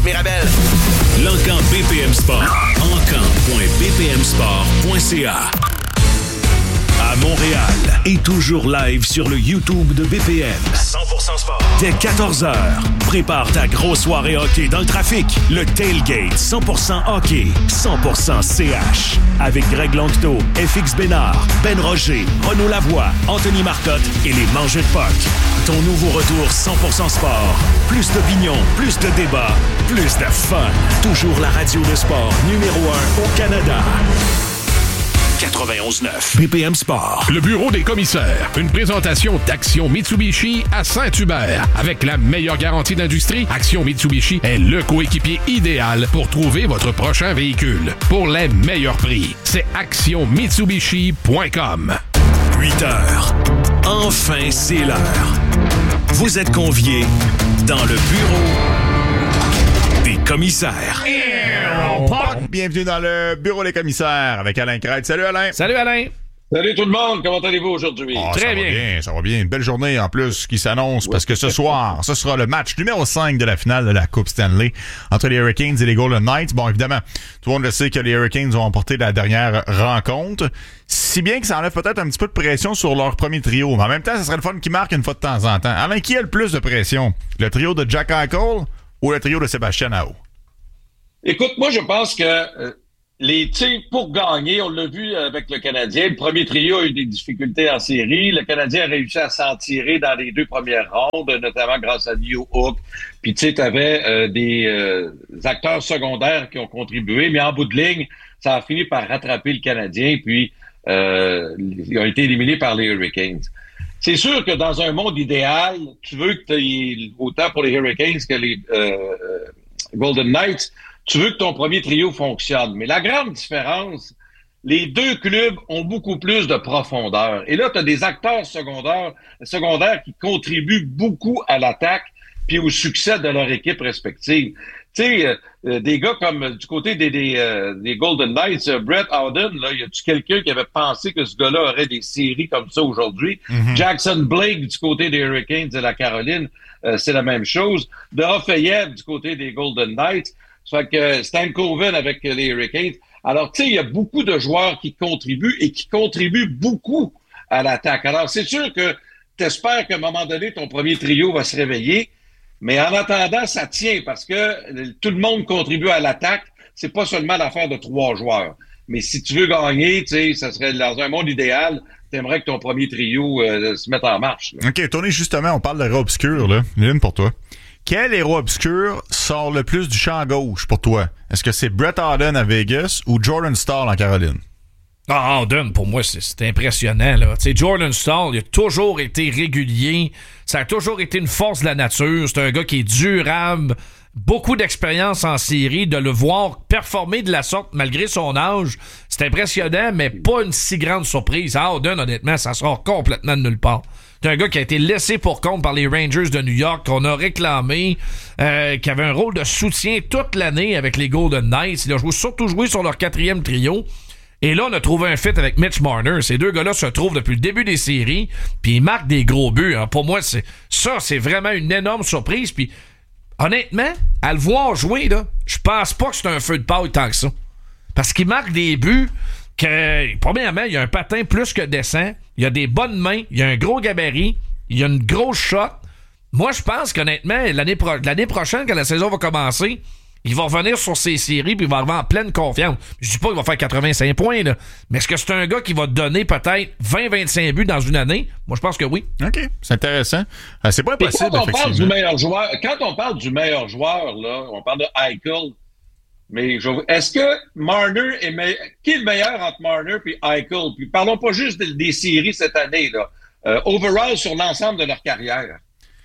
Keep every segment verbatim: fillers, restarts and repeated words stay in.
Centre Mirabel. L'Encan B P M Sport. encan point b p m sport point c a. À Montréal et toujours live sur le YouTube de B P M. cent pour cent sport. Dès quatorze heures, prépare ta grosse soirée hockey dans le trafic. Le Tailgate cent pour cent hockey, cent pour cent C H. Avec Greg Langto, F X Bénard, Ben Roger, Renaud Lavoie, Anthony Marcotte et les Mangeux de Puck. Ton nouveau retour cent pour cent sport. Plus d'opinion, plus de débats, plus de fun. Toujours la radio de sport numéro un au Canada. quatre-vingt-onze neuf B P M Sport. Le bureau des commissaires. Une présentation d'Action Mitsubishi à Saint-Hubert. Avec la meilleure garantie d'industrie, Action Mitsubishi est le coéquipier idéal pour trouver votre prochain véhicule. Pour les meilleurs prix, c'est action mitsubishi point com. huit heures. Enfin, c'est l'heure. Vous êtes conviés dans le bureau des commissaires. Bienvenue dans le bureau des commissaires avec Alain Crête. Salut Alain. Salut Alain. Salut tout le monde, comment allez-vous aujourd'hui? Oh, Très ça bien. Va bien. Ça va bien, une belle journée en plus qui s'annonce oui. Parce que ce soir, ce sera le match numéro cinq de la finale de la Coupe Stanley entre les Hurricanes et les Golden Knights. Bon, évidemment, tout le monde le sait que les Hurricanes ont emporté la dernière rencontre, si bien que ça enlève peut-être un petit peu de pression sur leur premier trio. Mais en même temps, ça serait le fun qu'ils marquent une fois de temps en temps. Alain, qui a le plus de pression? Le trio de Jack Eichel ou le trio de Sébastien Aho? Écoute, moi, je pense que euh, les tirs pour gagner, on l'a vu avec le Canadien. Le premier trio a eu des difficultés en série. Le Canadien a réussi à s'en tirer dans les deux premières rondes, notamment grâce à New Hook. Puis, tu sais, tu avais euh, des euh, acteurs secondaires qui ont contribué, mais en bout de ligne, ça a fini par rattraper le Canadien, puis euh, ils ont été éliminés par les Hurricanes. C'est sûr que dans un monde idéal, tu veux que tu aies autant pour les Hurricanes que les euh, Golden Knights, tu veux que ton premier trio fonctionne. Mais la grande différence, les deux clubs ont beaucoup plus de profondeur. Et là, tu as des acteurs secondaires, secondaires qui contribuent beaucoup à l'attaque puis au succès de leur équipe respective. Tu sais, euh, des gars comme euh, du côté des, des, euh, des Golden Knights, euh, Brett Howden, là, y a-tu quelqu'un qui avait pensé que ce gars-là aurait des séries comme ça aujourd'hui? Mm-hmm. Jackson Blake du côté des Hurricanes de la Caroline, euh, c'est la même chose. Dorofayev du côté des Golden Knights. Ça fait que Stankoven avec les Hurricanes. Alors, tu sais, il y a beaucoup de joueurs qui contribuent et qui contribuent beaucoup à l'attaque. Alors, c'est sûr que tu espères qu'à un moment donné, ton premier trio va se réveiller. Mais en attendant, ça tient parce que tout le monde contribue à l'attaque. C'est pas seulement l'affaire de trois joueurs. Mais si tu veux gagner, tu sais, ça serait dans un monde idéal, t'aimerais que ton premier trio euh, se mette en marche. Là. OK, Tony, justement, on parle d'héros obscurs, là. L'une pour toi. Quel héros obscur sort le plus du champ gauche pour toi? Est-ce que c'est Brett Howden à Vegas ou Jordan Staal en Caroline? Ah, Howden, pour moi, c'est, c'est impressionnant, là. Tu sais, Jordan Staal, il a toujours été régulier. Ça a toujours été une force de la nature. C'est un gars qui est durable. Beaucoup d'expérience en série. De le voir performer de la sorte, malgré son âge, c'est impressionnant, mais pas une si grande surprise. Ah, Howden, honnêtement, ça sort complètement de nulle part. C'est un gars qui a été laissé pour compte par les Rangers de New York, qu'on a réclamé, euh, qui avait un rôle de soutien toute l'année avec les Golden Knights. Il a joué, surtout joué sur leur quatrième trio. Et là, on a trouvé un fit avec Mitch Marner. Ces deux gars-là se trouvent depuis le début des séries, puis ils marquent des gros buts. Hein. Pour moi, c'est ça, c'est vraiment une énorme surprise. Puis, honnêtement, à le voir jouer, là, je pense pas que c'est un feu de paille tant que ça. Parce qu'il marque des buts que, premièrement, il y a un patin plus que décent, il y a des bonnes mains, il y a un gros gabarit, il y a une grosse shot. Moi, je pense qu'honnêtement, l'année, pro- l'année prochaine, quand la saison va commencer, il va revenir sur ses séries puis il va arriver en pleine confiance. Je dis pas qu'il va faire quatre-vingt-cinq points, là. Mais est-ce que c'est un gars qui va te donner peut-être vingt à vingt-cinq buts dans une année? Moi, je pense que oui. OK, c'est intéressant. Euh, c'est pas impossible, quand on effectivement. parle du meilleur joueur, quand on parle du meilleur joueur, là, on parle de Eichel. Mais je, est-ce que Marner est meilleur? Qui est le meilleur entre Marner et Eichel? Puis parlons pas juste des, des séries cette année, là. Euh, overall sur l'ensemble de leur carrière.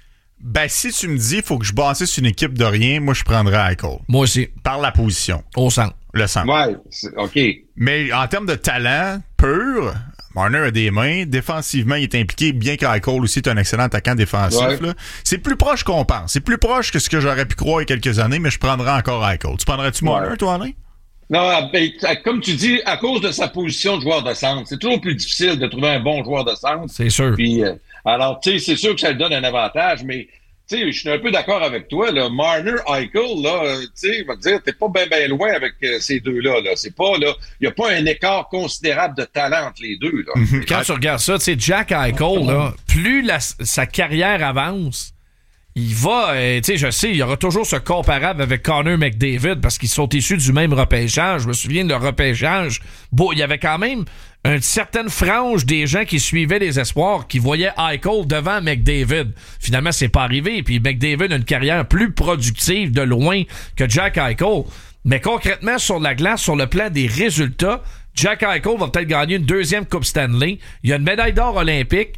Ben, si tu me dis qu'il faut que je bâtisse une équipe de rien, moi, je prendrais Eichel. Moi aussi. Par la position. Au centre. Le centre. Ouais, c'est, OK. Mais en termes de talent pur, Marner a des mains. Défensivement, il est impliqué, bien qu'Eichel aussi est un excellent attaquant défensif. Ouais. Là. C'est plus proche qu'on pense. C'est plus proche que ce que j'aurais pu croire il y a quelques années, mais je prendrais encore Eichel. Tu prendrais-tu Marner, ouais. toi, Alain? Non, ben, comme tu dis, à cause de sa position de joueur de centre, c'est toujours plus difficile de trouver un bon joueur de centre. C'est sûr. Puis, euh, alors, tu sais, c'est sûr que ça lui donne un avantage, mais tu sais, je suis un peu d'accord avec toi, là. Marner, Eichel, là, euh, tu sais, je vais te dire, t'es pas bien ben loin avec euh, ces deux-là, là. C'est pas, là, il y a pas un écart considérable de talent entre les deux, là. Mm-hmm. Quand tu regardes ça, tu sais, Jack Eichel, là, plus la, sa carrière avance, il va, euh, tu sais, je sais, il y aura toujours ce comparable avec Connor McDavid parce qu'ils sont issus du même repêchage. Je me souviens de leur repêchage. Bon, il y avait quand même une certaine frange des gens qui suivaient les espoirs, qui voyaient Eichel devant McDavid. Finalement, c'est pas arrivé. Puis McDavid a une carrière plus productive de loin que Jack Eichel. Mais concrètement, sur la glace, sur le plan des résultats, Jack Eichel va peut-être gagner une deuxième Coupe Stanley. Il y a une médaille d'or olympique.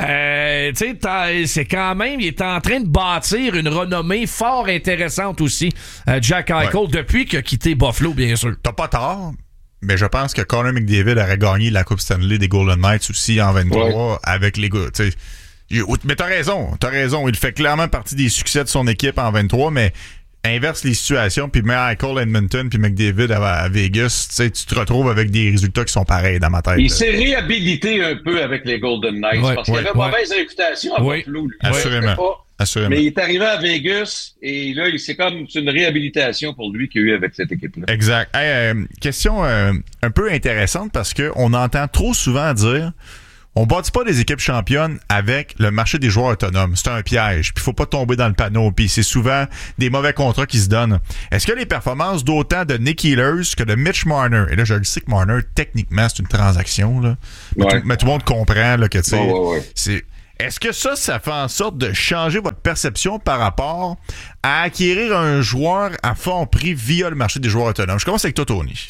Euh, tu sais, c'est quand même, il est en train de bâtir une renommée fort intéressante aussi, euh, Jack Eichel, ouais. depuis qu'il a quitté Buffalo, bien sûr. T'as pas tort, mais je pense que Connor McDavid aurait gagné la Coupe Stanley des Golden Knights aussi en vingt-trois ouais. avec les gars. T'sais. Mais t'as raison, t'as raison. Il fait clairement partie des succès de son équipe en vingt-trois, mais inverse les situations, puis met Eichel à Edmonton, puis McDavid à, à Vegas, tu sais, tu te retrouves avec des résultats qui sont pareils dans ma tête. Il là. s'est réhabilité un peu avec les Golden Knights, ouais, parce ouais, qu'il avait ouais. mauvaise réputation à oui. Buffalo. Assurément. Pas, Assurément. Mais il est arrivé à Vegas, et là, c'est comme une réhabilitation pour lui qu'il y a eu avec cette équipe-là. Exact. Hey, euh, question euh, un peu intéressante, parce qu'on entend trop souvent dire... On bâtit pas des équipes championnes avec le marché des joueurs autonomes. C'est un piège. Puis faut pas tomber dans le panneau. Puis c'est souvent des mauvais contrats qui se donnent. Est-ce que les performances d'autant de Nick Ehlers que de Mitch Marner, et là je le sais que Marner, techniquement, c'est une transaction, là. Mais, ouais. tout, mais tout le monde comprend là, que tu sais. Ouais, ouais, ouais. c'est. Est-ce que ça, ça fait en sorte de changer votre perception par rapport à acquérir un joueur à fond prix via le marché des joueurs autonomes? Je commence avec toi, Tony.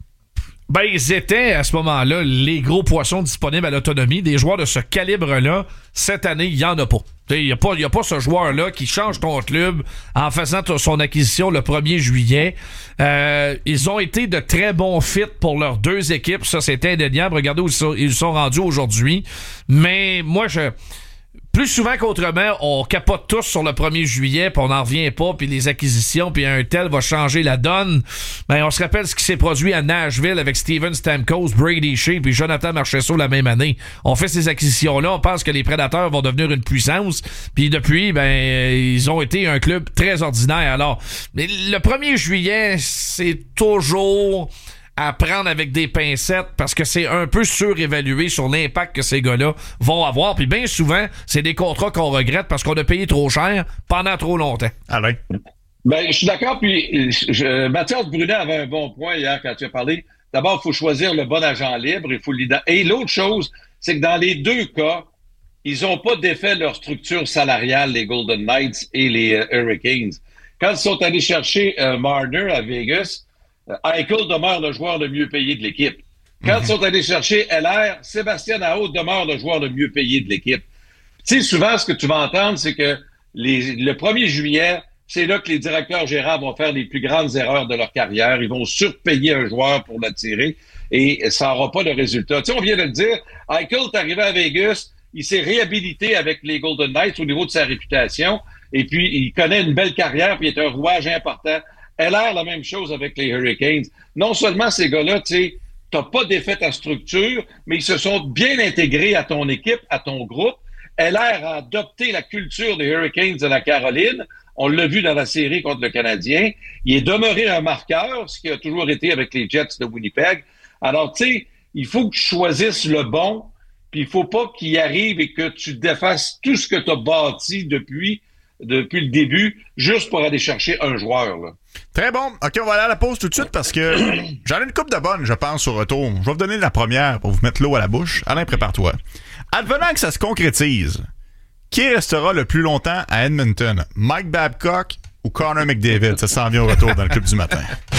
Ben, ils étaient à ce moment-là les gros poissons disponibles à l'autonomie. Des joueurs de ce calibre-là, cette année, il n'y en a pas. Il n'y a pas, y a pas ce joueur-là qui change ton club en faisant t- son acquisition le premier juillet. Euh, ils ont été de très bons fits pour leurs deux équipes. Ça, c'est indéniable. Regardez où ils sont, ils sont rendus aujourd'hui. Mais moi, je... Plus souvent qu'autrement, on capote tous sur le premier juillet, puis on n'en revient pas, puis les acquisitions, puis un tel va changer la donne. Ben, on se rappelle ce qui s'est produit à Nashville avec Steven Stamkos, Brady Shea, puis Jonathan Marchessault la même année. On fait ces acquisitions-là, on pense que les Prédateurs vont devenir une puissance, puis depuis, ben, ils ont été un club très ordinaire. Alors, le premier juillet, c'est toujours... à prendre avec des pincettes parce que c'est un peu surévalué sur l'impact que ces gars-là vont avoir. Puis bien souvent, c'est des contrats qu'on regrette parce qu'on a payé trop cher pendant trop longtemps. Alain? Ben, je suis d'accord. Puis je, Mathias Brunet avait un bon point hier quand tu as parlé. D'abord, il faut choisir le bon agent libre. Il faut l'ident- Et l'autre chose, c'est que dans les deux cas, ils n'ont pas défait leur structure salariale, les Golden Knights et les euh, Hurricanes. Quand ils sont allés chercher euh, Marner à Vegas, Eichel demeure le joueur le mieux payé de l'équipe. Quand mm-hmm. ils sont allés chercher L R, Sébastien Aho demeure le joueur le mieux payé de l'équipe. Tu sais, souvent, ce que tu vas entendre, c'est que les, le premier juillet, c'est là que les directeurs gérants vont faire les plus grandes erreurs de leur carrière. Ils vont surpayer un joueur pour l'attirer et ça n'aura pas de résultat. Tu sais, on vient de le dire, Eichel est arrivé à Vegas, il s'est réhabilité avec les Golden Knights au niveau de sa réputation et puis il connaît une belle carrière puis il est un rouage important. L R, la même chose avec les Hurricanes. Non seulement ces gars-là, tu sais, t'as pas défait ta structure, mais ils se sont bien intégrés à ton équipe, à ton groupe. L R a adopté la culture des Hurricanes de la Caroline. On l'a vu dans la série contre le Canadien. Il est demeuré un marqueur, ce qui a toujours été avec les Jets de Winnipeg. Alors, tu sais, il faut que tu choisisses le bon, puis il faut pas qu'il arrive et que tu défasses tout ce que tu as bâti depuis, depuis le début, juste pour aller chercher un joueur, là. Très bon. OK, on va aller à la pause tout de suite parce que j'en ai une couple de bonnes, je pense, au retour. Je vais vous donner la première pour vous mettre l'eau à la bouche. Alain, prépare-toi. Advenant que ça se concrétise, qui restera le plus longtemps à Edmonton? Mike Babcock ou Connor McDavid? Ça s'en vient au retour dans le Club du matin.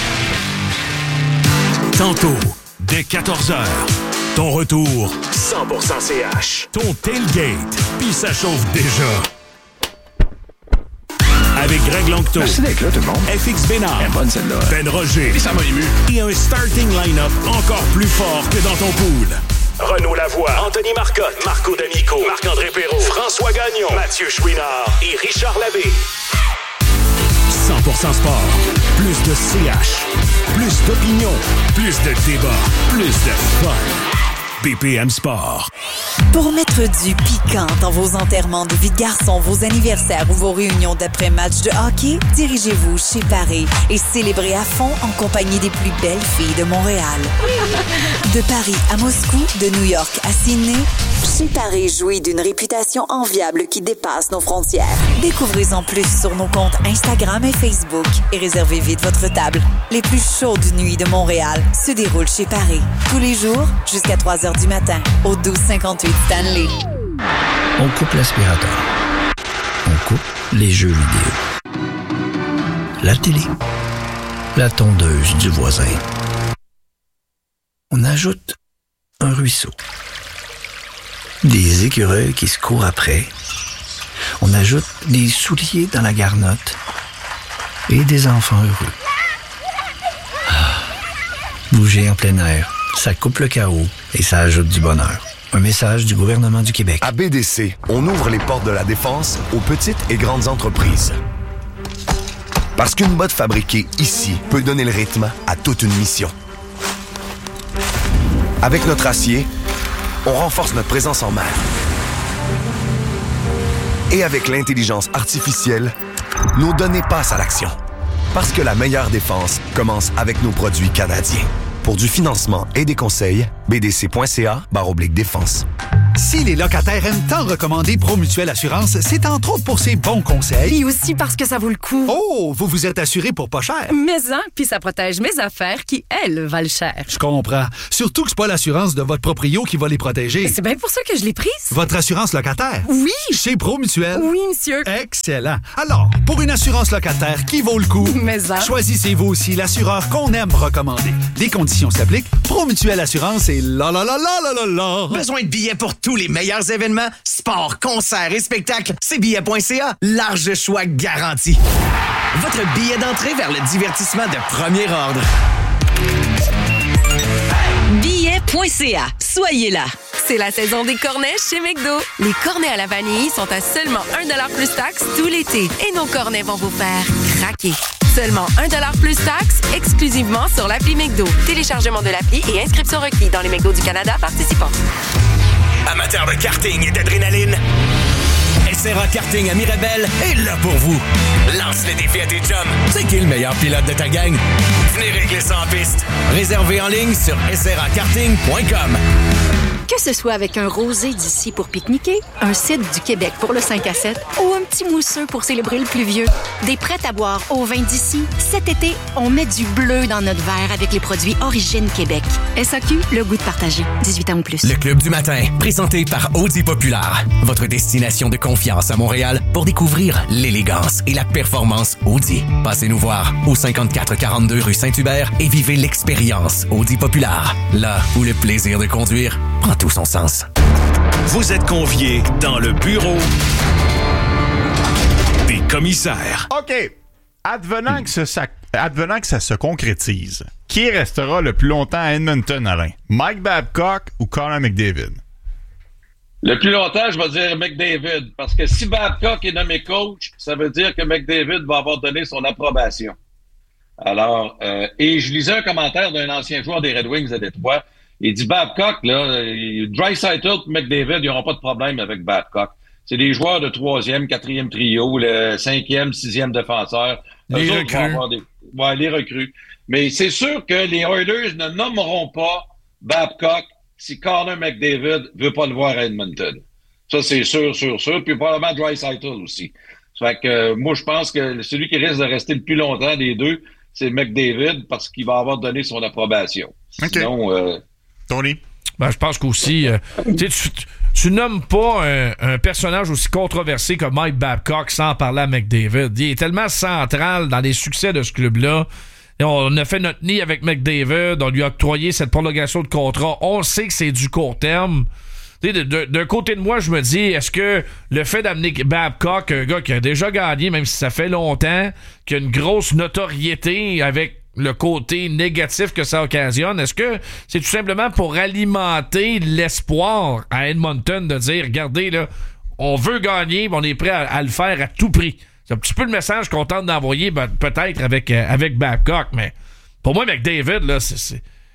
Tantôt, dès quatorze heures, ton retour cent pour cent C H. Ton tailgate, puis ça chauffe déjà. Avec Greg Longto. Merci d'être là, tout le monde. F X Bénard. Elle est bonne, celle-là. Ben Roger. Et ça m'a ému. Et un starting line-up encore plus fort que dans ton pool. Renaud Lavoie, Anthony Marcotte, Marco D'Amico, Marc-André Perrault, François Gagnon, Mathieu Chouinard et Richard Labbé. cent pour cent sport. Plus de C H. Plus d'opinion. Plus de débat. Plus de fun. B P M Sport. Pour mettre du piquant dans vos enterrements de vie de garçon, vos anniversaires ou vos réunions d'après-match de hockey, dirigez-vous chez Paris et célébrez à fond en compagnie des plus belles filles de Montréal. De Paris à Moscou, de New York à Sydney, chez Paris jouit d'une réputation enviable qui dépasse nos frontières. Découvrez-en plus sur nos comptes Instagram et Facebook et réservez vite votre table. Les plus chaudes nuits de Montréal se déroulent chez Paris. Tous les jours, jusqu'à trois heures du matin, au douze cinquante-huit Stanley. On coupe l'aspirateur. On coupe les jeux vidéo. La télé. La tondeuse du voisin. On ajoute un ruisseau. Des écureuils qui se courent après. On ajoute des souliers dans la garnotte. Et des enfants heureux. Ah. Bouger en plein air, ça coupe le chaos et ça ajoute du bonheur. Un message du gouvernement du Québec. À B D C, on ouvre les portes de la défense aux petites et grandes entreprises. Parce qu'une botte fabriquée ici peut donner le rythme à toute une mission. Avec notre acier, on renforce notre présence en mer. Et avec l'intelligence artificielle, nos données passent à l'action. Parce que la meilleure défense commence avec nos produits canadiens. Pour du financement et des conseils, b d c point c a barre oblique défense. Si les locataires aiment tant recommander Promutuelle Assurance, c'est entre autres pour ses bons conseils. Et aussi parce que ça vaut le coup. Oh, vous vous êtes assuré pour pas cher. Mais hein, puis ça protège mes affaires qui, elles, valent cher. Je comprends. Surtout que c'est pas l'assurance de votre proprio qui va les protéger. C'est bien pour ça que je l'ai prise. Votre assurance locataire? Oui. Chez Promutuelle? Oui, monsieur. Excellent. Alors, pour une assurance locataire qui vaut le coup, Mais hein. choisissez-vous aussi l'assureur qu'on aime recommander. Des conditions s'appliquent. Promutuelle Assurance et la la la la la la la. Besoin de billets pour tous les meilleurs événements, sports, concerts et spectacles, c'est billets point c a. Large choix garanti. Votre billet d'entrée vers le divertissement de premier ordre. billets point c a. Soyez là. C'est la saison des cornets chez McDo. Les cornets à la vanille sont à seulement un dollar plus taxe tout l'été. Et nos cornets vont vous faire craquer. Seulement un dollar plus taxe, exclusivement sur l'appli McDo. Téléchargement de l'appli et inscription requis dans les McDo du Canada participants. Amateurs de karting et d'adrénaline, S R A Karting à Mirabel est là pour vous. Lance le défi à tes chums. C'est qui le meilleur pilote de ta gang? Venez régler ça en piste. Réservé en ligne sur s r a karting point com. Que ce soit avec un rosé d'ici pour pique-niquer, un cidre du Québec pour le cinq à sept ou un petit mousseux pour célébrer le pluvieux, des prêts à boire au vin d'ici, cet été, on met du bleu dans notre verre avec les produits Origine Québec. S A Q, le goût de partager. dix-huit ans ou plus. Le Club du matin, présenté par Audi Populaire. Votre destination de confiance à Montréal pour découvrir l'élégance et la performance Audi. Passez nous voir au cinquante-quatre quarante-deux rue Saint-Hubert et vivez l'expérience Audi Populaire. Là où le plaisir de conduire prend tout son sens. Vous êtes conviés dans le bureau des commissaires. OK. Advenant, que ce, ça, advenant que ça se concrétise, qui restera le plus longtemps à Edmonton, Alain? Mike Babcock ou Connor McDavid? Le plus longtemps, je vais dire McDavid. Parce que si Babcock est nommé coach, ça veut dire que McDavid va avoir donné son approbation. Alors, euh, et je lisais un commentaire d'un ancien joueur des Red Wings à Détroit. Il dit Babcock, là, Draisaitl et McDavid, ils n'auront pas de problème avec Babcock. C'est des joueurs de troisième, quatrième trio, le cinquième, sixième défenseur. Les Eux recrues. Avoir des... Ouais, les recrues. Mais c'est sûr que les Oilers ne nommeront pas Babcock si Connor McDavid veut pas le voir à Edmonton. Ça, c'est sûr, sûr, sûr. Puis probablement Draisaitl aussi. Ça fait que euh, moi, je pense que celui qui risque de rester le plus longtemps des deux, c'est McDavid parce qu'il va avoir donné son approbation. Okay. Sinon... Euh, Tony? Ben, je pense qu'aussi, euh, tu, tu nommes pas un, un personnage aussi controversé que Mike Babcock sans parler à McDavid. Il est tellement central dans les succès de ce club-là. Et on a fait notre nid avec McDavid, on lui a octroyé cette prolongation de contrat. On sait que c'est du court terme. D'un côté de moi, je me dis, est-ce que le fait d'amener Babcock, un gars qui a déjà gagné, même si ça fait longtemps, qui a une grosse notoriété avec le côté négatif que ça occasionne, est-ce que c'est tout simplement pour alimenter l'espoir à Edmonton de dire, regardez, là, on veut gagner, mais on est prêt à, à le faire à tout prix? C'est un petit peu le message qu'on tente d'envoyer, ben, peut-être avec, euh, avec Babcock, mais pour moi, McDavid, là, c'est... c'est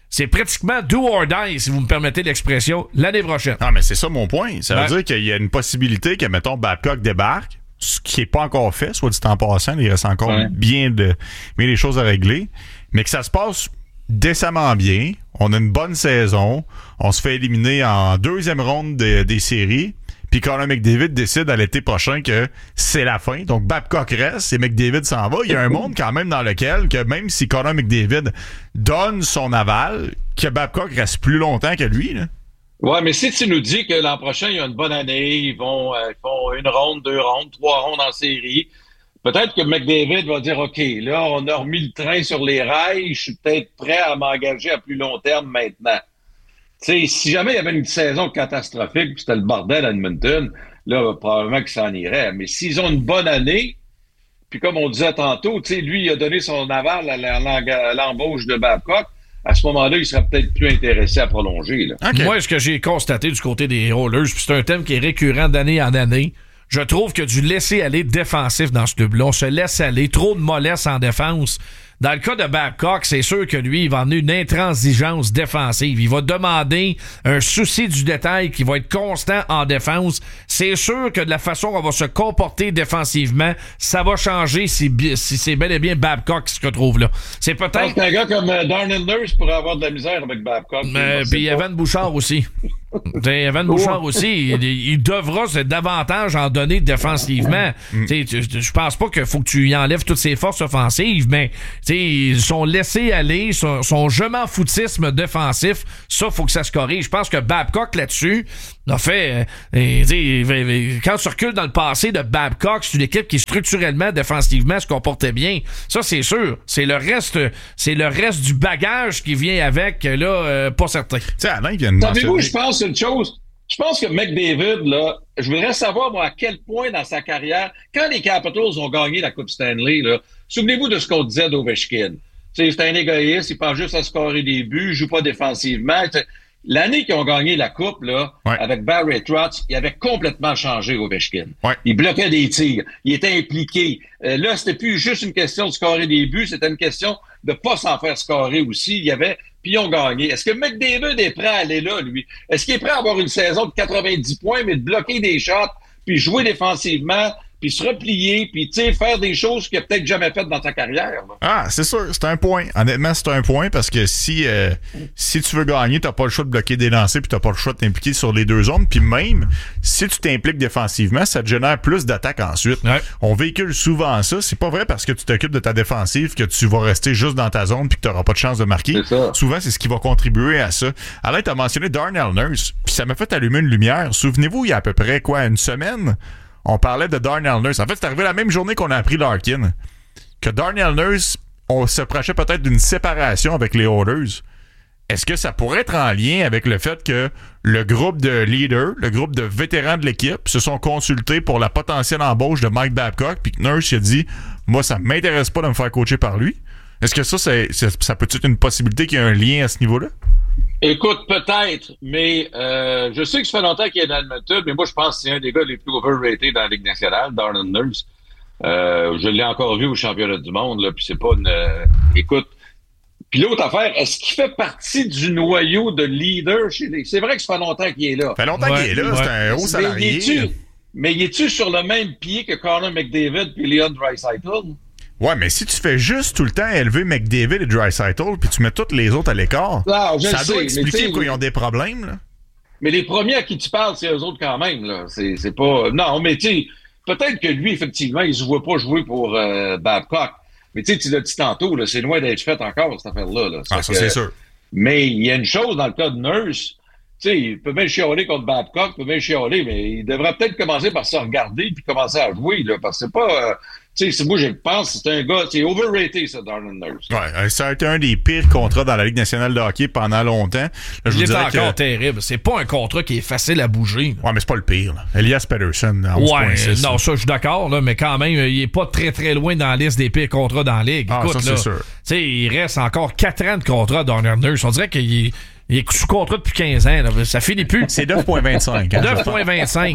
c'est pratiquement do or die, si vous me permettez l'expression, l'année prochaine. Ah, mais c'est ça mon point. Ça veut Ouais. dire qu'il y a une possibilité que, mettons, Babcock débarque, ce qui n'est pas encore fait, soit dit en passant, il reste encore Ouais. bien, de, bien des choses à régler, mais que ça se passe décemment bien, on a une bonne saison, on se fait éliminer en deuxième ronde de- des séries, puis Connor McDavid décide à l'été prochain que c'est la fin. Donc Babcock reste et McDavid s'en va. Il y a un monde quand même dans lequel, que même si Connor McDavid donne son aval, que Babcock reste plus longtemps que lui. Là. Ouais, mais si tu nous dis que l'an prochain, il y a une bonne année, ils vont, euh, ils font une ronde, deux rondes, trois rondes en série, peut-être que McDavid va dire, OK, là, on a remis le train sur les rails, je suis peut-être prêt à m'engager à plus long terme maintenant. Tu sais, si jamais il y avait une saison catastrophique, puis c'était le bordel à Edmonton, là, probablement que ça en irait. Mais s'ils ont une bonne année, puis comme on disait tantôt, tu sais, lui, il a donné son aval à la- à l'embauche de Babcock, à ce moment-là, il serait peut-être plus intéressé à prolonger. Là. Okay. Moi, ce que j'ai constaté du côté des Oilers, puis c'est un thème qui est récurrent d'année en année, je trouve que du laisser-aller défensif dans ce club-là, on se laisse aller, trop de mollesse en défense. Dans le cas de Babcock, c'est sûr que lui, il va emmener une intransigeance défensive. Il va demander un souci du détail qui va être constant en défense. C'est sûr que de la façon qu'on va se comporter défensivement, ça va changer si, bi- si c'est bel et bien Babcock qui se retrouve là. C'est Je pense peut-être... qu'un gars comme euh, Darnell Nurse pourrait avoir de la misère avec Babcock. Mais, Je sais puis pas. Evan Bouchard aussi. T'sais, Evan Bouchard aussi, il, il devra se davantage en donner défensivement. T'sais, tu- tu- Je pense pas qu'il faut que tu y enlèves toutes ses forces offensives, mais t'sais, son laisser-aller, son, son je m'en foutisme défensif, ça, faut que ça se corrige. Je pense que Babcock, là-dessus, a fait... euh, t'sais, quand tu recules dans le passé de Babcock, c'est une équipe qui, structurellement, défensivement, se comportait bien. Ça, c'est sûr. C'est le reste c'est le reste du bagage qui vient avec, là, euh, pas certain. Tu sais, Alain vient de Savez-vous, mentionner- je pense une chose. Je pense que McDavid, là, je voudrais savoir, moi, à quel point dans sa carrière, quand les Capitals ont gagné la Coupe Stanley, là, souvenez-vous de ce qu'on disait d'Ovechkin. Tu sais, c'est un égoïste, il pense juste à scorer des buts, il joue pas défensivement. T'sais, l'année qu'ils ont gagné la Coupe, là, Ouais. avec Barry Trotz, il avait complètement changé Ovechkin. Ouais. Il bloquait des tirs, il était impliqué. Euh, là, c'était plus juste une question de scorer des buts, c'était une question de pas s'en faire scorer aussi. Il y avait, puis ils ont gagné. Est-ce que McDavid est prêt à aller là, lui? Est-ce qu'il est prêt à avoir une saison de quatre-vingt-dix points, mais de bloquer des shots, puis jouer défensivement, puis se replier, puis tu sais, faire des choses qu'il a peut-être jamais faites dans sa carrière? Là. Ah, c'est sûr, c'est un point. Honnêtement, c'est un point parce que si euh, si tu veux gagner, t'as pas le choix de bloquer des lancers puis t'as pas le choix de t'impliquer sur les deux zones. Puis même, si tu t'impliques défensivement, ça te génère plus d'attaques ensuite. Ouais. On véhicule souvent ça. C'est pas vrai parce que tu t'occupes de ta défensive que tu vas rester juste dans ta zone puis que t'auras pas de chance de marquer. C'est ça. Souvent, c'est ce qui va contribuer à ça. Alain, t'as mentionné Darnell Nurse, puis ça m'a fait allumer une lumière. Souvenez-vous, il y a à peu près, quoi, une semaine, on parlait de Darnell Nurse. En fait, c'est arrivé la même journée qu'on a appris Larkin. Que Darnell Nurse, on se prochait peut-être d'une séparation avec les Oilers. Est-ce que ça pourrait être en lien avec le fait que le groupe de leaders, le groupe de vétérans de l'équipe, se sont consultés pour la potentielle embauche de Mike Babcock, puis que Nurse a dit « Moi, ça m'intéresse pas de me faire coacher par lui ». Est-ce que ça, c'est, c'est- ça peut être une possibilité qu'il y ait un lien à ce niveau-là? Écoute, peut-être, mais euh, je sais que ça fait longtemps qu'il est dans Edmonton, mais moi, je pense que c'est un des gars les plus overrated dans la Ligue nationale, Darnell Nurse. Euh, je l'ai encore vu au championnat du monde, là, puis c'est pas une... euh, écoute, puis l'autre affaire, est-ce qu'il fait partie du noyau de leader chez les... C'est vrai que ça fait longtemps qu'il est là. Ça fait longtemps Ouais, qu'il est là, ouais. c'est un haut Mais salarié. es-tu- Mais y es-tu sur le même pied que Connor McDavid puis Leon Draisaitl? Ouais, mais si tu fais juste tout le temps élever McDavid et Draisaitl, puis tu mets tous les autres à l'écart, Ah, je ça le doit sais, mais expliquer tu sais, pourquoi ils ont des problèmes, là. Mais les premiers à qui tu parles, c'est eux autres quand même, là. C'est, c'est pas... Non, mais tu sais, peut-être que lui, effectivement, il se voit pas jouer pour euh, Babcock. Mais tu sais, tu l'as dit tantôt, là, c'est loin d'être fait encore, cette affaire-là. Là. Ah, ça, que- c'est sûr. Mais il y a une chose dans le cas de Nurse, tu sais, il peut bien chialer contre Babcock, il peut bien chialer, mais il devrait peut-être commencer par se regarder puis commencer à jouer, là, parce que c'est pas... euh, tu sais, c'est- moi, je pense que c'est un gars... C'est overrated, ça, Darnell Nurse. Ouais, euh, ça a été un des pires contrats dans la Ligue nationale de hockey pendant longtemps. Là, je Il vous est dirais encore que... terrible. C'est pas un contrat qui est facile à bouger. Ouais, mais c'est pas le pire, là. Elias Pettersson, à onze Ouais, virgule six. non, ça, je suis d'accord, là, mais quand même, il est pas très, très loin dans la liste des pires contrats dans la Ligue. Ah, Écoute, ça, là, c'est sûr. tu sais, il reste encore quatre ans de contrat Darnell Nurse. On dirait qu'il est, il est sous contrat depuis quinze ans. Là. Ça finit plus. C'est neuf virgule vingt-cinq. hein, neuf virgule vingt-cinq. Ouais.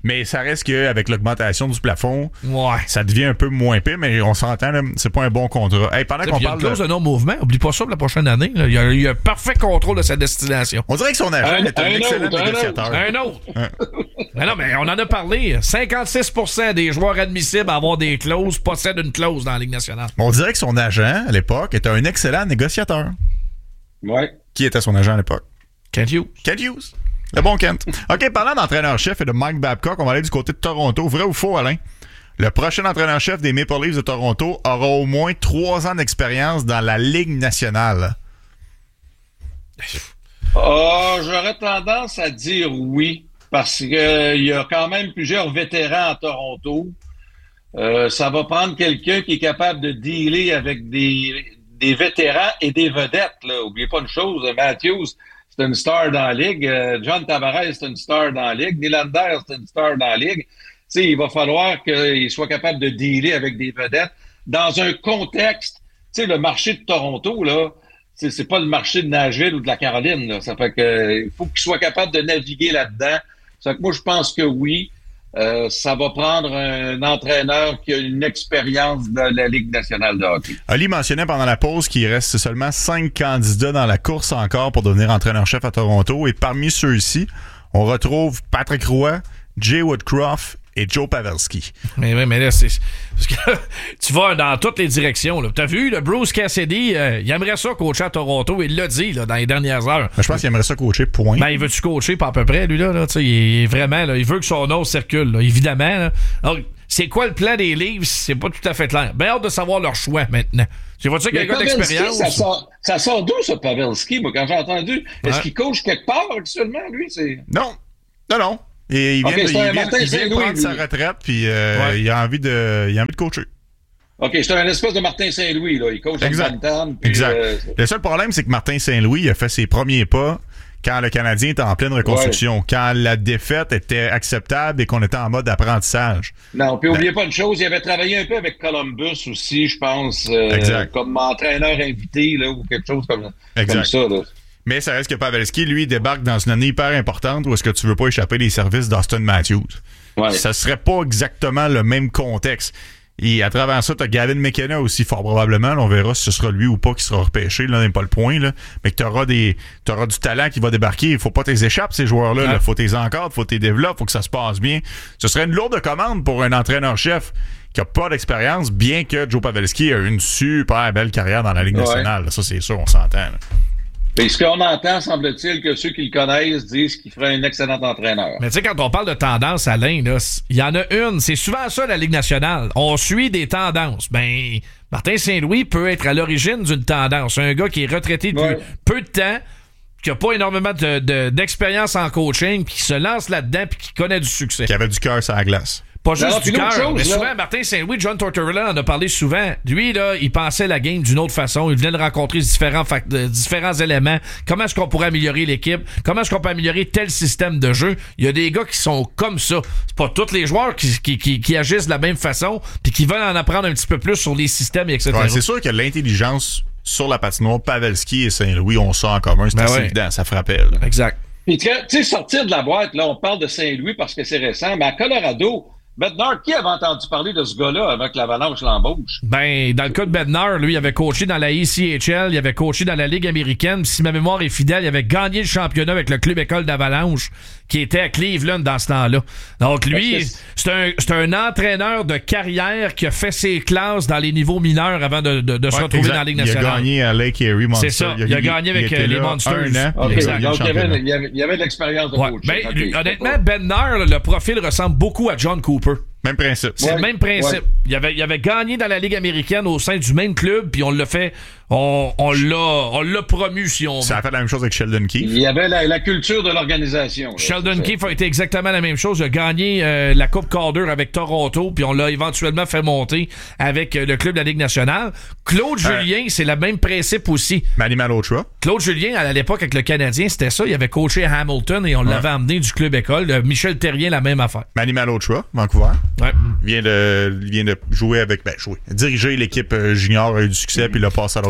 Mais ça reste qu'avec l'augmentation du plafond, ouais. ça devient un peu moins pire, mais on s'entend, là, c'est pas un bon contrat. Hey, pendant qu'on il y a parle une clause de... de non-mouvement, oublie pas ça pour la prochaine année. Là. Il, y a, il y a un parfait contrôle de sa destination. On dirait que son agent un, est un, un excellent autre, négociateur. Un autre. Un autre. Mais non, mais on en a parlé. cinquante-six pour cent des joueurs admissibles à avoir des clauses possèdent une clause dans la Ligue nationale. On dirait que son agent, à l'époque, était un excellent négociateur. Ouais. Qui était son agent à l'époque? Kent Hughes. Kent Hughes. Le bon Kent. OK, parlant d'entraîneur-chef et de Mike Babcock, on va aller du côté de Toronto. Vrai ou faux, Alain? Le prochain entraîneur-chef des Maple Leafs de Toronto aura au moins trois ans d'expérience dans la Ligue nationale. Oh, j'aurais tendance à dire oui, parce qu'il euh, y a quand même plusieurs vétérans à Toronto. Euh, ça va prendre quelqu'un qui est capable de dealer avec des, des vétérans et des vedettes. Là. Oubliez pas une chose, Matthews, c'est une star dans la Ligue. Euh, John Tavares, c'est une star dans la Ligue. Nylander, c'est une star dans la Ligue. T'sais, il va falloir qu'il soit capable de dealer avec des vedettes dans un contexte. Tu sais, le marché de Toronto, là, c'est, c'est pas le marché de Nashville ou de la Caroline. Là. Ça fait que il faut qu'il soit capable de naviguer là-dedans. Ça fait que moi, je pense que oui. Euh, ça va prendre un entraîneur qui a une expérience de la Ligue nationale de hockey. Ali mentionnait pendant la pause qu'il reste seulement cinq candidats dans la course encore pour devenir entraîneur-chef à Toronto. Et parmi ceux-ci, on retrouve Patrick Roy, Jay Woodcroft et Joe Pavelski. Mais oui, mais là, c'est... Parce que tu vas dans toutes les directions. Là. T'as vu, le Bruce Cassidy, euh, il aimerait ça coacher à Toronto. Il l'a dit là, dans les dernières heures. Ben, je pense qu'il aimerait ça coacher, point. Ben, il veut-tu coacher pas à peu près, lui, là? là il est vraiment, là, il veut que son nom circule, là, évidemment. Là. Alors, c'est quoi le plan des Leafs? C'est pas tout à fait clair. Ben, hâte de savoir leur choix maintenant. Tu vois-tu qu'il y a un gars d'expérience? Ça sort, ça sort d'où, ça, Pavelski? Moi, quand j'ai entendu, est-ce ouais. qu'il coach quelque part actuellement, lui? C'est... Non. Non, non. Et il vient, okay, de, il vient, il vient de prendre sa retraite, puis euh, ouais. il, a envie de, il a envie de coacher. OK, c'est un espèce de Martin Saint-Louis, là. Il coach exact. en Bantam. Exact. Euh... Le seul problème, c'est que Martin Saint-Louis a fait ses premiers pas quand le Canadien était en pleine reconstruction, ouais. quand la défaite était acceptable et qu'on était en mode apprentissage. Non, puis n'oubliez pas une chose, il avait travaillé un peu avec Columbus aussi, je pense, euh, comme entraîneur invité, là, ou quelque chose comme, comme ça, là. Mais ça reste que Pavelski, lui, débarque dans une année hyper importante où est-ce que tu veux pas échapper les services d'Austin Matthews. Ouais. Ça serait pas exactement le même contexte. Et à travers ça, t'as Gavin McKenna aussi, fort probablement. Là, on verra si ce sera lui ou pas qui sera repêché. Là, n'est pas le point. Là. Mais que t'auras des, t'auras du talent qui va débarquer. Il faut pas t'es échappes, ces joueurs-là. Il ouais. faut t'es encadres, faut t'es développes, faut que ça se passe bien. Ce serait une lourde commande pour un entraîneur-chef qui a pas d'expérience, bien que Joe Pavelski a une super belle carrière dans la Ligue nationale. Ouais. Ça, c'est sûr, on s'entend. Là. Et ce qu'on entend, semble-t-il, que ceux qui le connaissent disent qu'il ferait un excellent entraîneur. Mais tu sais, quand on parle de tendance, Alain, il y en a une. C'est souvent ça, la Ligue nationale. On suit des tendances. Ben, Martin Saint-Louis peut être à l'origine d'une tendance. Un gars qui est retraité depuis ouais. peu de temps, qui n'a pas énormément de, de, d'expérience en coaching, puis qui se lance là-dedans, puis qui connaît du succès. Qui avait du cœur sur la glace. Pas juste non, du cœur, mais là. souvent, Martin Saint-Louis, John Tortorella en a parlé souvent. Lui, là, il pensait la game d'une autre façon. Il venait de rencontrer différents, fact- de différents éléments. Comment est-ce qu'on pourrait améliorer l'équipe? Comment est-ce qu'on peut améliorer tel système de jeu? Il y a des gars qui sont comme ça. C'est pas tous les joueurs qui, qui, qui, qui agissent de la même façon puis qui veulent en apprendre un petit peu plus sur les systèmes, et cetera. Ouais, c'est sûr que l'intelligence sur la patinoire, Pavelski et Saint-Louis ont ça en commun. C'est ben assez ouais. évident, ça frappait. Là. Exact. Puis, tu sais, sortir de la boîte, là, on parle de Saint-Louis parce que c'est récent, mais à Colorado, Bednar, qui avait entendu parler de ce gars-là avec l'Avalanche l'embauche? Ben, dans le cas de Bednar, lui, il avait coaché dans la E C H L, il avait coaché dans la Ligue américaine, si ma mémoire est fidèle, il avait gagné le championnat avec le club école d'Avalanche, qui était à Cleveland dans ce temps-là. Donc, lui, c'est un, c'est un entraîneur de carrière qui a fait ses classes dans les niveaux mineurs avant de, de, de se ouais, retrouver exact. dans la Ligue nationale. Il a gagné à Lake Erie Monsters. C'est ça, il a, il a gagné avec il les Monsters. Okay. Exact. Donc, il y, avait, il, y avait, il y avait de l'expérience de ouais. coach. Ben, okay. lui, honnêtement, Bednar, le profil ressemble beaucoup à John Cooper. Même principe. C'est ouais, le même principe. Ouais. Il, avait, il avait gagné dans la Ligue américaine au sein du même club, puis on l'a fait, on, on, l'a, on l'a promu, si on veut. Ça a fait la même chose avec Sheldon Keefe. Il y avait la, la culture de l'organisation. Là, Sheldon Keefe a été exactement la même chose. Il a gagné euh, la Coupe Calder avec Toronto, puis on l'a éventuellement fait monter avec euh, le club de la Ligue nationale. Claude euh, Julien, c'est le même principe aussi. Manny Malhotra. Claude Julien, à l'époque, avec le Canadien, c'était ça. Il avait coaché à Hamilton et on ouais. l'avait amené du club école. Euh, Michel Terrien, la même affaire. Manny Malhotra, Vancouver. Ouais. Il vient de, il vient de jouer avec, ben, jouer, diriger l'équipe junior, a eu du succès, puis il a passé à l'autre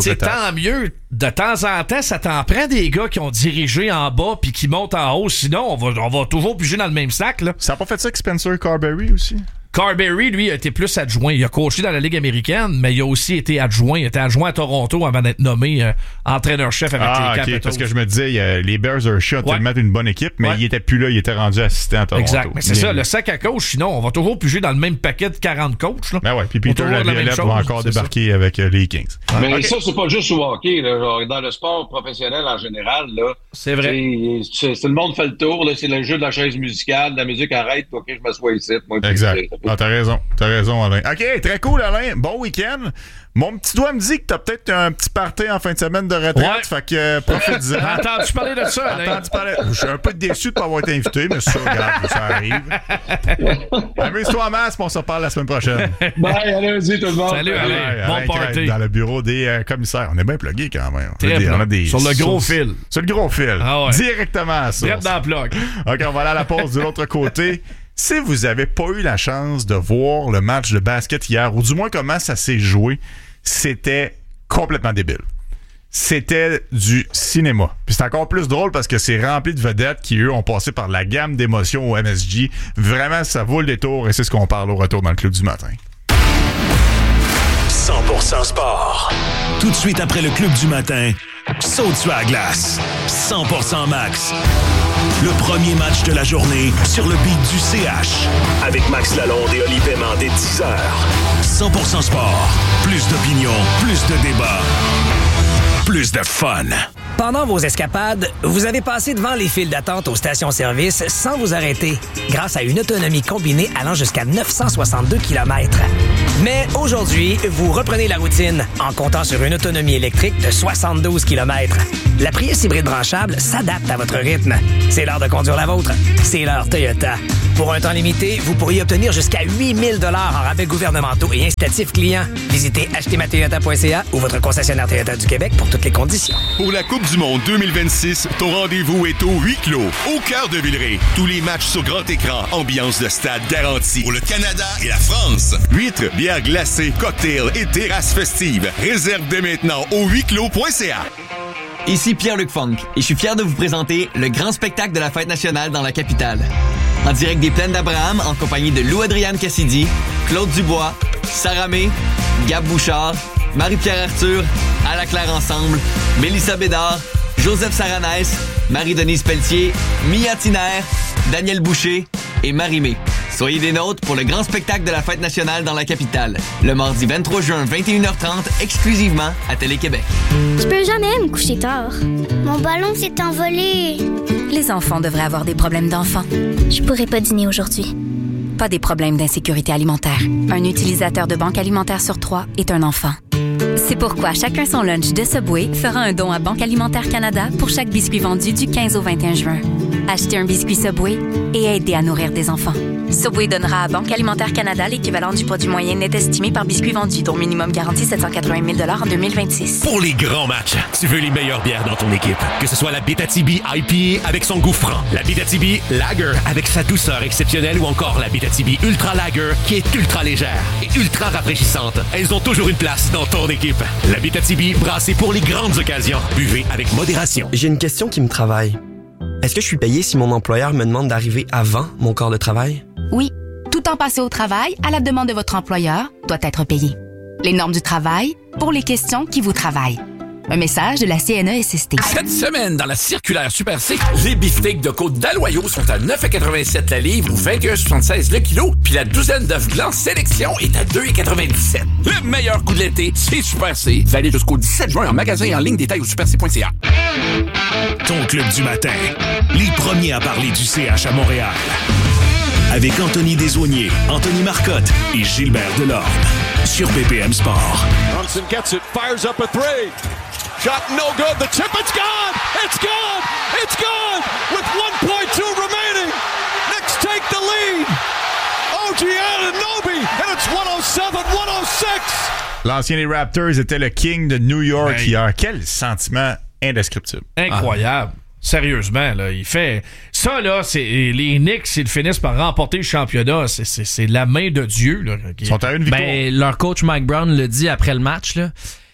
autre c'est étape. tant mieux. De temps en temps, ça t'en prend des gars qui ont dirigé en bas puis qui montent en haut. Sinon, on va, on va toujours piger dans le même sac. Là. Ça n'a pas fait ça avec Spencer Carberry aussi? Carberry, lui, a été plus adjoint. Il a coaché dans la Ligue américaine, mais il a aussi été adjoint. Il était adjoint à Toronto avant d'être nommé euh, entraîneur-chef avec ah, les Capitals. Capitals. Parce que je me disais, euh, les Bears Hershey ont Ouais. tellement une bonne équipe, mais Ouais. il était plus là, il était rendu assistant à Toronto. Exact. Mais c'est Bien. ça, le sac à coach, sinon, on va toujours piger dans le même paquet de quarante coachs. Là. Ben ouais, puis Peter On va toujours la même Laviolette va chose, encore c'est débarquer ça. avec euh, les Kings. Mais Okay. ça, c'est pas juste au hockey. Là. Genre, dans le sport professionnel en général, là, c'est vrai. C'est, c'est, le monde fait le tour. Là, c'est le jeu de la chaise musicale. La musique arrête. OK, je m'assois ici. Moi, Exact. puis, Ah, t'as raison. T'as raison, Alain. OK, très cool, Alain. Bon week-end. Mon petit doigt me dit que t'as peut-être un petit party en fin de semaine de retraite. Ouais. Fait que euh, profite-en. J'ai entendu parler de ça, Alain. Entendu parler. Je suis un peu déçu de ne pas avoir été invité, mais ça, regarde, ça arrive. Amuse-toi en masse, puis on se reparle la semaine prochaine. Bye, allez-y tout le monde. Salut, Alain. Ouais, Bon Alain party. Dans le bureau des euh, commissaires. On est bien plugués quand même. On Très a des, bien. on a des Sur le gros sources. fil. Sur le gros fil. Ah ouais. Directement à ça. Direct dans le plug. OK, on va aller à la pause de l'autre côté. Si vous n'avez pas eu la chance de voir le match de basket hier, ou du moins comment ça s'est joué, c'était complètement débile. C'était du cinéma. Puis c'est encore plus drôle parce que c'est rempli de vedettes qui, eux, ont passé par la gamme d'émotions au M S G. Vraiment, ça vaut le détour et c'est ce qu'on parle au retour dans le Club du matin. cent pour cent sport. Tout de suite après le Club du matin, saute sur la glace. cent pour cent Max. Le premier match de la journée sur le beat du C H. Avec Max Lalonde et Oli Paiement dès dix heures. cent pour cent sport. Plus d'opinion, plus de débat, plus de fun. Pendant vos escapades, vous avez passé devant les files d'attente aux stations-service sans vous arrêter, grâce à une autonomie combinée allant jusqu'à neuf cent soixante-deux kilomètres. Mais aujourd'hui, vous reprenez la routine en comptant sur une autonomie électrique de soixante-douze kilomètres. La Prius hybride branchable s'adapte à votre rythme. C'est l'heure de conduire la vôtre. C'est l'heure Toyota. Pour un temps limité, vous pourriez obtenir jusqu'à huit mille dollars en rabais gouvernementaux et incitatifs clients. Visitez acheter ma toyota point c a ou votre concessionnaire Toyota du Québec pour toutes les conditions. Pour la Coupe du monde deux mille vingt-six, ton rendez-vous est au huis clos, au cœur de Villeray. Tous les matchs sur grand écran, ambiance de stade garantie. Pour le Canada et la France. Huîtres, bières glacées, cocktails et terrasses festives. Réserve dès maintenant au huis clos point c a. Ici Pierre-Luc Funk et je suis fier de vous présenter le grand spectacle de la fête nationale dans la capitale. En direct des Plaines d'Abraham, en compagnie de Lou-Adrienne Cassidy, Claude Dubois, Sarah May, Gab Bouchard, Marie-Pierre Arthur, Ala Claire Ensemble, Mélissa Bédard, Joseph Saranès, Marie-Denise Pelletier, Mia Tiner, Daniel Boucher et Marie-Mé. Soyez des nôtres pour le grand spectacle de la fête nationale dans la capitale, le mardi vingt-trois juin, vingt et une heures trente, exclusivement à Télé-Québec. Je peux jamais me coucher tard. Mon ballon s'est envolé. Les enfants devraient avoir des problèmes d'enfants. Je pourrais pas dîner aujourd'hui. Pas des problèmes d'insécurité alimentaire. Un utilisateur de banque alimentaire sur trois est un enfant. C'est pourquoi Chacun son lunch de Subway fera un don à Banque Alimentaire Canada pour chaque biscuit vendu du quinze au vingt et un juin. Achetez un biscuit Subway et aidez à nourrir des enfants. Subway donnera à Banque Alimentaire Canada l'équivalent du produit moyen net estimé par biscuit vendu, dont minimum garanti sept cent quatre-vingt mille dollars en deux mille vingt-six. Pour les grands matchs, tu veux les meilleures bières dans ton équipe. Que ce soit la Abitibi I P A avec son goût franc, la Abitibi Lager avec sa douceur exceptionnelle ou encore la Abitibi Ultra Lager qui est ultra légère et ultra rafraîchissante. Elles ont toujours une place dans ton équipe. La Abitibi brassée pour les grandes occasions. Buvez avec modération. J'ai une question qui me travaille. Est-ce que je suis payé si mon employeur me demande d'arriver avant mon corps de travail? Oui. Tout temps passé au travail, à la demande de votre employeur, doit être payé. Les normes du travail pour les questions qui vous travaillent. Un message de la C N E S S T. Cette semaine, dans la circulaire Super C, les beefsteaks de côte d'Aloyau sont à neuf quatre-vingt-sept la livre ou vingt et un soixante-seize le kilo, puis la douzaine d'œufs blancs sélection est à deux quatre-vingt-dix-sept. Le meilleur coup de l'été, c'est Super C. Vous allez jusqu'au dix-sept juin en magasin et en ligne, détail au super c point c a. Ton club du matin, les premiers à parler du C H à Montréal. Avec Anthony Desaulniers, Anthony Marcotte et Gilbert Delorme. Sur B P M Sport. Thompson gets it, fires up a three. Shot no good, the chip, it's gone! It's gone! It's gone! With one point two remaining! Knicks take the lead! O G Anunoby, and it's one oh seven one oh six! L'ancien des Raptors était le king de New York hey. hier. Quel sentiment indescriptible. Incroyable. Ah. Sérieusement, là, il fait... Ça, là, c'est les Knicks, s'ils finissent par remporter le championnat, c'est, c'est, c'est la main de Dieu. Là, Ils sont à une victoire. Ben, leur coach Mike Brown le dit après le match, là.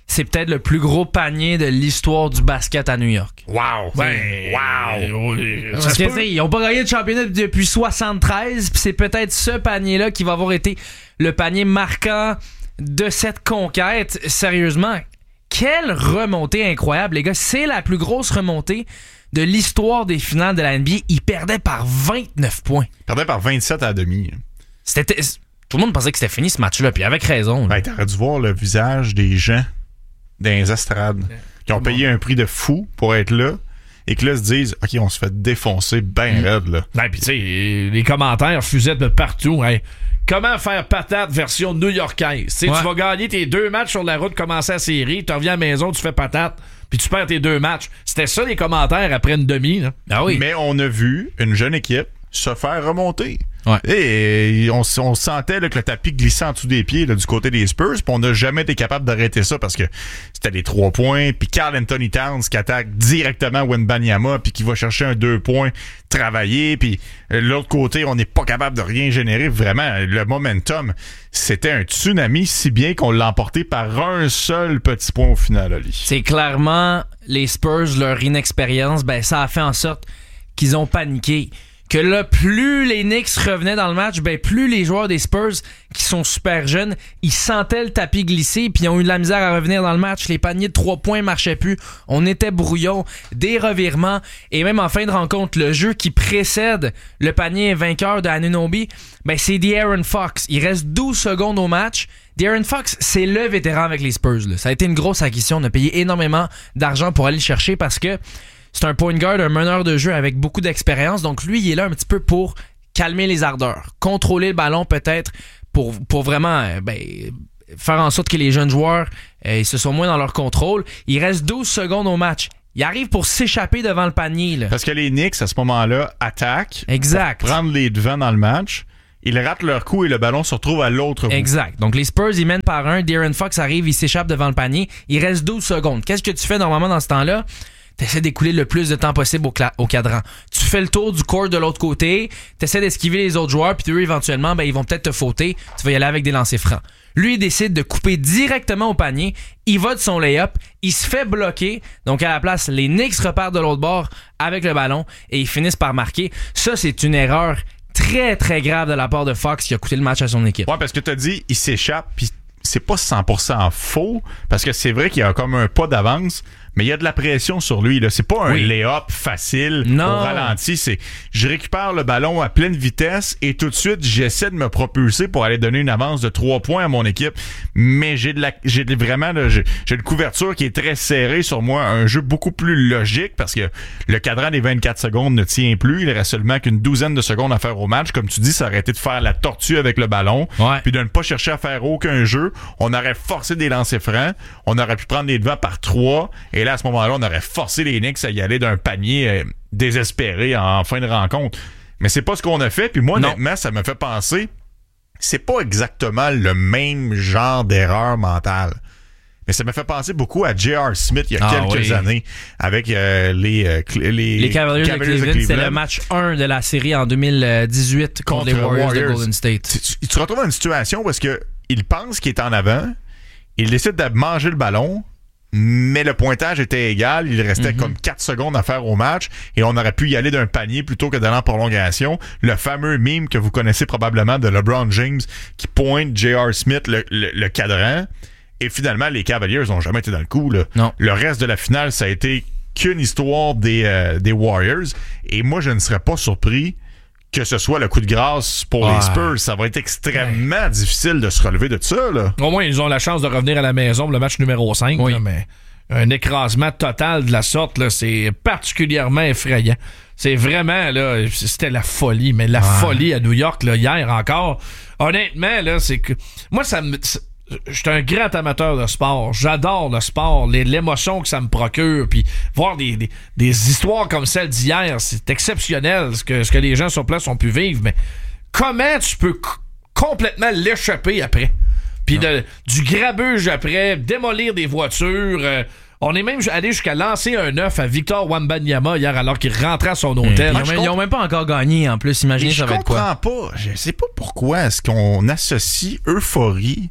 c'est peut-être le plus gros panier de l'histoire du basket à New York. Wow! Ben, wow! Parce que, tu sais, ils n'ont pas gagné de championnat depuis soixante-treize, puis c'est peut-être ce panier-là qui va avoir été le panier marquant de cette conquête. Sérieusement, quelle remontée incroyable, les gars. C'est la plus grosse remontée de l'histoire des finales de la N B A. Ils perdaient par vingt-neuf points. Ils perdaient par vingt-sept à la demi. C'était... Tout le monde pensait que c'était fini ce match-là, puis avec raison. Ben, t'aurais dû voir le visage des gens dans les estrades qui ont payé un prix de fou pour être là et que là se disent « OK, on se fait défoncer ben raide. » là. Ben, puis tu sais, les commentaires fusaient de partout. Hein. Comment faire patate version new-yorkaise? Ouais. Tu vas gagner tes deux matchs sur la route, commencer la série, tu reviens à la maison, tu fais patate, puis tu perds tes deux matchs. C'était ça les commentaires après une demi. Là. Ah oui. Mais on a vu une jeune équipe se faire remonter. Ouais. Et on, on sentait là, que le tapis glissait en dessous des pieds là, du côté des Spurs, puis on n'a jamais été capable d'arrêter ça parce que c'était des trois points, puis Karl Anthony Towns qui attaque directement Wembanyama, puis qui va chercher un deux points travaillé, puis euh, l'autre côté, on n'est pas capable de rien générer. Vraiment, le momentum, c'était un tsunami, si bien qu'on l'a emporté par un seul petit point au final, Ali. C'est clairement les Spurs, leur inexpérience, ben ça a fait en sorte qu'ils ont paniqué. Que là, plus les Knicks revenaient dans le match, ben plus les joueurs des Spurs, qui sont super jeunes, ils sentaient le tapis glisser, puis ils ont eu de la misère à revenir dans le match. Les paniers de trois points marchaient plus. On était brouillon, des revirements, et même en fin de rencontre, le jeu qui précède le panier vainqueur de Anunoby, ben c'est De'Aaron Fox. Il reste douze secondes au match. De'Aaron Fox, c'est le vétéran avec les Spurs. Là. Ça a été une grosse acquisition. On a payé énormément d'argent pour aller le chercher parce que c'est un point guard, un meneur de jeu avec beaucoup d'expérience. Donc, lui, il est là un petit peu pour calmer les ardeurs, contrôler le ballon peut-être pour, pour vraiment ben, faire en sorte que les jeunes joueurs euh, se soient moins dans leur contrôle. Il reste douze secondes au match. Il arrive pour s'échapper devant le panier. Là. Parce que les Knicks, à ce moment-là, attaquent exact. Pour prendre les devants dans le match. Ils ratent leur coup et le ballon se retrouve à l'autre bout. Exact. Donc, les Spurs, ils mènent par un. De'Aaron Fox arrive, il s'échappe devant le panier. Il reste douze secondes. Qu'est-ce que tu fais normalement dans ce temps-là? T'essaies d'écouler le plus de temps possible au, cla- au cadran. Tu fais le tour du court de l'autre côté, t'essaies d'esquiver les autres joueurs, puis eux, éventuellement, ben, ils vont peut-être te fauter. Tu vas y aller avec des lancers francs. Lui, il décide de couper directement au panier. Il va de son lay-up. Il se fait bloquer. Donc, à la place, les Knicks repartent de l'autre bord avec le ballon et ils finissent par marquer. Ça, c'est une erreur très, très grave de la part de Fox qui a coûté le match à son équipe. Ouais, parce que t'as dit, il s'échappe, puis c'est pas cent pour cent faux, parce que c'est vrai qu'il y a comme un pas d'avance, mais il y a de la pression sur lui. Là. C'est pas un oui. lay-up facile non. au ralenti. C'est je récupère le ballon à pleine vitesse et tout de suite, j'essaie de me propulser pour aller donner une avance de trois points à mon équipe. Mais j'ai de la j'ai de, vraiment là, j'ai, j'ai une couverture qui est très serrée sur moi. Un jeu beaucoup plus logique parce que le cadran des vingt-quatre secondes ne tient plus. Il reste seulement qu'une douzaine de secondes à faire au match. Comme tu dis, ça aurait été de faire la tortue avec le ballon ouais. puis de ne pas chercher à faire aucun jeu. On aurait forcé des lancers francs. On aurait pu prendre les devants par trois. Et là, à ce moment-là, on aurait forcé les Knicks à y aller d'un panier euh, désespéré en fin de rencontre. Mais c'est pas ce qu'on a fait. Puis moi, non. honnêtement, ça me fait penser, c'est pas exactement le même genre d'erreur mentale. Mais ça me fait penser beaucoup à J R. Smith il y a ah, quelques oui. années avec euh, les, euh, les, les Cavaliers, Cavaliers de Cleveland. De Cleveland. C'est le match un de la série en deux mille dix-huit contre, contre les Warriors, Warriors de Golden State. Tu, tu, tu te retrouves dans une situation où est-ce que il pense qu'il est en avant, il décide de manger le ballon, mais le pointage était égal. Il restait mm-hmm. comme quatre secondes à faire au match et on aurait pu y aller d'un panier plutôt que d'aller en prolongation. Le fameux meme que vous connaissez probablement de LeBron James qui pointe J R. Smith le, le, le cadran. Et finalement, les Cavaliers n'ont jamais été dans le coup. Là. Non. Le reste de la finale, ça a été qu'une histoire des, euh, des Warriors. Et moi, je ne serais pas surpris que ce soit le coup de grâce pour ah. les Spurs. Ça va être extrêmement ouais. difficile de se relever de ça. Là. Au moins, ils ont la chance de revenir à la maison pour le match numéro cinq. Oui. Là, mais un écrasement total de la sorte, là, c'est particulièrement effrayant. C'est vraiment, là, c'était la folie. Mais la ah. folie à New York, là, hier encore. Honnêtement, là, c'est que... Moi, ça me... Je suis un grand amateur de sport. J'adore le sport, les, l'émotion que ça me procure. Puis voir des, des, des histoires comme celle d'hier, c'est exceptionnel ce que, ce que les gens sur place ont pu vivre. Mais comment tu peux c- complètement l'échapper après? Puis de, du grabuge après, démolir des voitures. Euh, on est même allé jusqu'à lancer un œuf à Victor Wembanyama hier alors qu'il rentrait à son hôtel. Mmh. Ils, ont, ils ont même pas encore gagné en plus. Imaginez ça va être quoi. Je comprends pas. Je sais pas pourquoi est-ce qu'on associe euphorie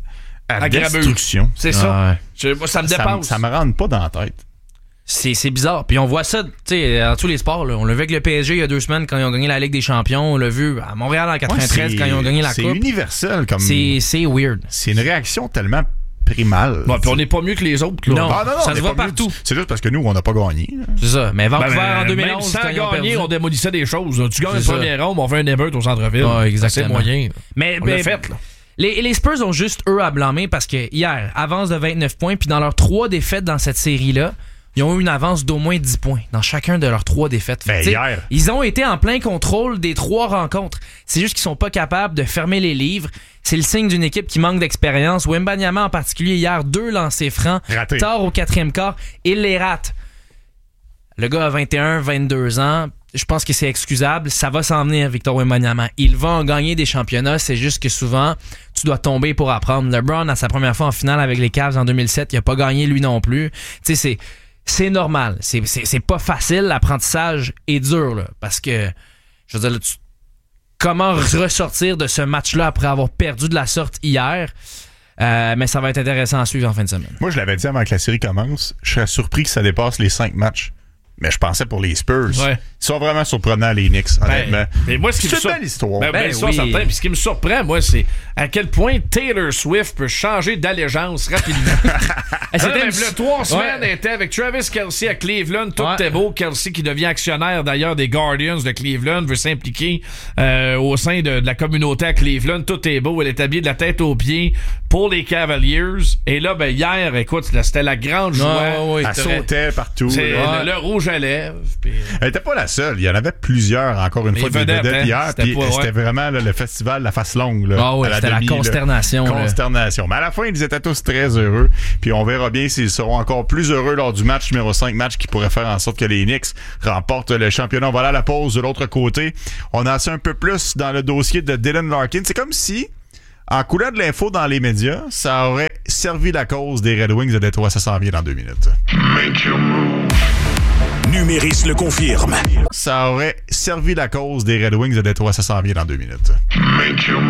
à à Grabuge. destruction. C'est ça. Ah ouais. Je- moi, ça me Ça, dépasse. ça me rentre pas dans la tête. C'est, c'est bizarre. Puis on voit ça, tu sais, dans tous les sports. Là. On l'a vu avec le P S G il y a deux semaines quand ils ont gagné la Ligue des Champions. On l'a vu à Montréal en quatre-vingt-treize Ouais, quand ils ont gagné la c'est Coupe. C'est universel comme. C'est, c'est weird. C'est une réaction tellement primale. Ouais, puis on n'est pas mieux que les autres. Là. Non, Ah, non, non, ça on se est voit pas mieux. partout. C'est juste parce que nous, on n'a pas gagné. là. C'est ça. Mais Vancouver Ben, en deux mille même onze, sans quand ils ont gagner, perdu. on démolissait des choses. là. Tu gagnes C'est le ça. premier round, on fait un émeute au centre-ville. Ah, exactement. C'est moyen. Mais, On mais- l'a fait, là. Les, les Spurs ont juste eux à blâmer parce que hier, avance de vingt-neuf points, puis dans leurs trois défaites dans cette série-là, ils ont eu une avance d'au moins dix points dans chacun de leurs trois défaites. Fait Ben, que, tu sais, hier. Ils ont été en plein contrôle des trois rencontres. C'est juste qu'ils sont pas capables de fermer les livres. C'est le signe d'une équipe qui manque d'expérience. Wembanyama en particulier, hier, deux lancers francs. Raté. Tard au quatrième quart, il les rate. Le gars a vingt et un, vingt-deux ans. Je pense que c'est excusable. Ça va s'en venir, Victor Wembanyama. Il va en gagner des championnats. C'est juste que souvent, tu dois tomber pour apprendre. LeBron, à sa première fois en finale avec les Cavs en deux mille sept, il a pas gagné lui non plus. Tu sais, c'est, c'est normal. C'est, c'est, c'est pas facile. L'apprentissage est dur, là. Parce que, je veux dire, là, tu- comment ressortir de ce match-là après avoir perdu de la sorte hier? Euh, mais ça va être intéressant à suivre en fin de semaine. Moi, je l'avais dit avant que la série commence, je serais surpris que ça dépasse les cinq matchs. Mais je pensais pour les Spurs. Ouais. Ils sont vraiment surprenants, les Knicks, honnêtement. Ben, mais moi, ce qui c'est me une sur- belle histoire. Ben, Ben ben, ça, oui. certain. Puis ce qui me surprend, moi, c'est à quel point Taylor Swift peut changer d'allégeance rapidement. C'était C'était une- le trois semaines, Ouais. elle était avec Travis Kelce à Cleveland. Tout Ouais. était beau. Kelce, qui devient actionnaire d'ailleurs des Guardians de Cleveland, veut s'impliquer euh, au sein de, de la communauté à Cleveland. Tout est beau. Elle est habillée de la tête aux pieds pour les Cavaliers. Et là, ben hier, écoute, là, c'était la grande joie. Ouais, ouais, Elle t'aurais- sautait partout. C'est là. le, le rouge à lèvres. Puis, Elle était pas la seule. Il y en avait plusieurs, encore une Les fois, des vedettes, vedettes hein. hier. C'était Puis pas- ouais. c'était vraiment là, le festival de la face longue. Là, Ah oui, à c'était la demi, là. consternation, là. Consternation. Mais à la fin, ils étaient tous très heureux. Puis on verra bien s'ils seront encore plus heureux lors du match numéro cinq, match qui pourrait faire en sorte que les Knicks remportent le championnat. On va aller à la pause de l'autre côté. On a assez un peu plus dans le dossier de Dylan Larkin. C'est comme si, en coulant de l'info dans les médias, ça aurait servi la cause des Red Wings de Détroit. Ça s'en vient dans deux minutes. Numéris le confirme. Ça aurait servi la cause des Red Wings de Détroit. Ça s'en vient dans deux minutes.